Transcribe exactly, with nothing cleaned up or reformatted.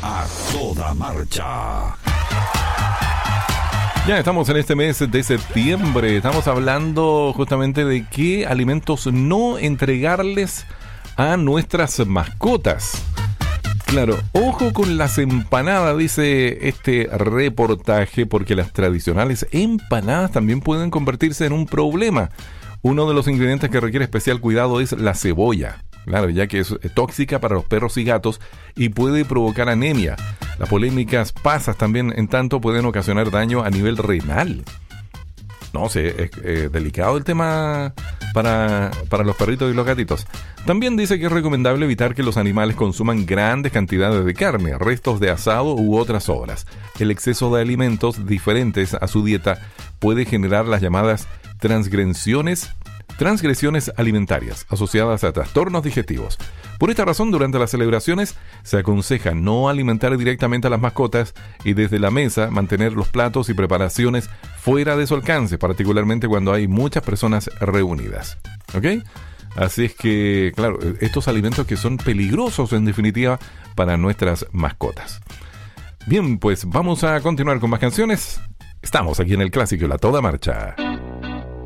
A toda marcha. Ya estamos en este mes de septiembre. Estamos hablando justamente de qué alimentos no entregarles a nuestras mascotas. Claro, ojo con las empanadas, dice este reportaje, porque las tradicionales empanadas también pueden convertirse en un problema. Uno de los ingredientes que requiere especial cuidado es la cebolla. Claro, ya que es tóxica para los perros y gatos y puede provocar anemia. Las polémicas pasas también, en tanto, pueden ocasionar daño a nivel renal. No sé, es eh, delicado el tema para, para los perritos y los gatitos. También dice que es recomendable evitar que los animales consuman grandes cantidades de carne, restos de asado u otras sobras. El exceso de alimentos diferentes a su dieta puede generar las llamadas transgresiones transgresiones alimentarias asociadas a trastornos digestivos. Por esta razón, durante las celebraciones se aconseja no alimentar directamente a las mascotas y desde la mesa mantener los platos y preparaciones fuera de su alcance, particularmente cuando hay muchas personas reunidas. ¿Ok? Así es que, claro, estos alimentos que son peligrosos en definitiva para nuestras mascotas. Bien, pues vamos a continuar con más canciones. Estamos aquí en el clásico La Toda Marcha.